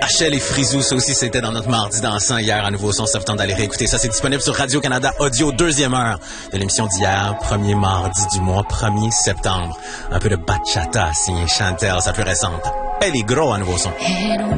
Rachel et Frisou, ça aussi c'était dans notre mardi dansant hier à Nouveau Son, ça vous tente d'aller réécouter. Ça c'est disponible sur Radio-Canada Audio, deuxième heure de l'émission d'hier, premier mardi du mois, 1er septembre. Un peu de bachata signé Chantel, sa plus récente. Elle est gros à Nouveau Son.